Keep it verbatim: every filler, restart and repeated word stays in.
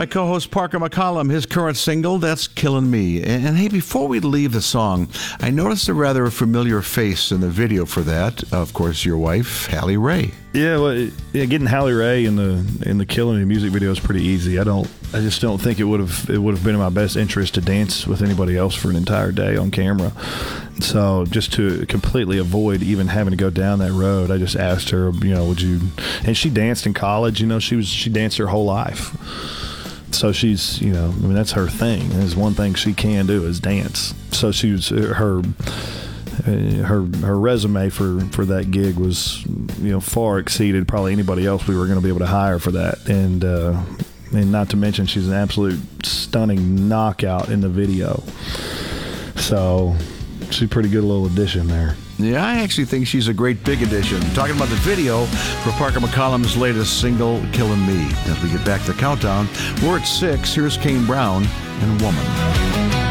My co-host Parker McCollum, his current single, that's Killing Me. And, and hey, before we leave the song, I noticed a rather familiar face in the video for that. Of course, your wife, Hallie Ray. Yeah, well, yeah, getting Hallie Ray in the in the Killing Me music video is pretty easy. I don't, I just don't think it would have it would have been in my best interest to dance with anybody else for an entire day on camera. So just to completely avoid even having to go down that road, I just asked her, you know, would you? And she danced in college. You know, she was she danced her whole life. So she's, you know, I mean, that's her thing. There's one thing she can do is dance. So she was her. Her her resume for, for that gig was, you know, far exceeded probably anybody else we were going to be able to hire for that, and uh, and not to mention she's an absolute stunning knockout in the video. So she's a pretty good little addition there. Yeah, I actually think she's a great big addition. Talking about the video for Parker McCollum's latest single, Killing Me. As we get back to the countdown, we're at six. Here's Kane Brown and Woman.